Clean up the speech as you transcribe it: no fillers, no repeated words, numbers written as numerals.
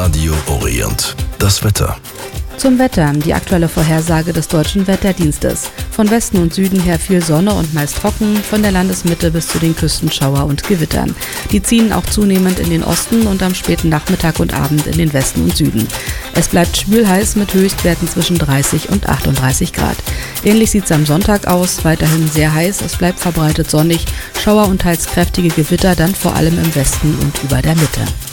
Radio Orient. Das Wetter. Zum Wetter, die aktuelle Vorhersage des Deutschen Wetterdienstes. Von Westen und Süden her viel Sonne und meist trocken, von der Landesmitte bis zu den Küsten Schauer und Gewittern. Die ziehen auch zunehmend in den Osten und am späten Nachmittag und Abend in den Westen und Süden. Es bleibt schwülheiß mit Höchstwerten zwischen 30 und 38 Grad. Ähnlich sieht es am Sonntag aus, weiterhin sehr heiß, es bleibt verbreitet sonnig, Schauer und teils kräftige Gewitter, dann vor allem im Westen und über der Mitte.